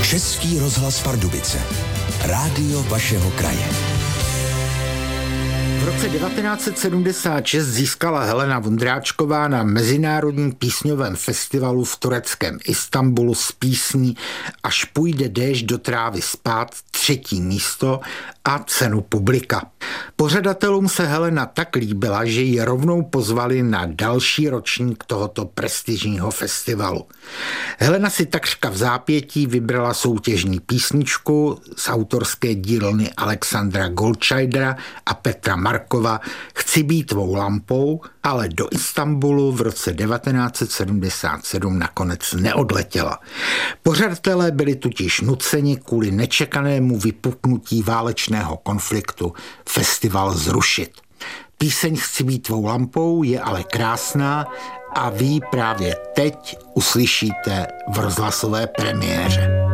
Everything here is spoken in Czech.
Český rozhlas Pardubice. Rádio vašeho kraje. V roce 1976 získala Helena Vondráčková na Mezinárodním písňovém festivalu v tureckém Istanbulu s písní Až půjde déšť do trávy spát 3. místo a cenu publika. Pořadatelům se Helena tak líbila, že ji rovnou pozvali na další ročník tohoto prestižního festivalu. Helena si takřka v zápětí vybrala soutěžní písničku z autorské dílny Alexandra Goldscheidera a Petra Markova Chci být tvou lampou, ale do Istanbulu v roce 1977 nakonec neodletěla. Pořadatelé byli totiž nuceni kvůli nečekanému vypuknutí válečného konfliktu festival zrušit. Píseň Chci být tvou lampou je ale krásná a vy ji právě teď uslyšíte v rozhlasové premiéře.